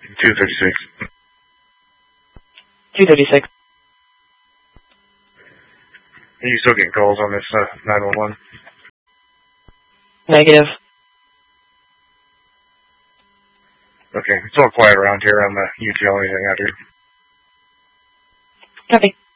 236. 236. Are you still getting calls on this 911? Negative. Okay, it's all quiet around here. I'm UTL anything out here. Copy.